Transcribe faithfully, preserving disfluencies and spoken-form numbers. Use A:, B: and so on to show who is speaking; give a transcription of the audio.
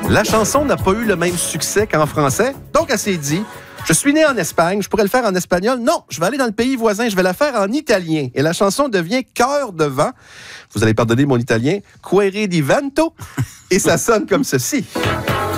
A: La chanson n'a pas eu le même succès qu'en français, donc elle s'est dit, je suis né en Espagne, je pourrais le faire en espagnol. Non, je vais aller dans le pays voisin, je vais la faire en italien. Et la chanson devient Cœur de vent. Vous allez pardonner mon italien, Cuore di vento. Et ça sonne comme ceci.